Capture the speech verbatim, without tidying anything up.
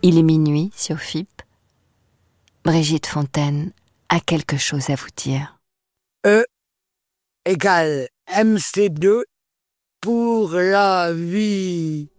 Il est minuit sur F I P. Brigitte Fontaine a quelque chose à vous dire. E égale M C deux pour la vie.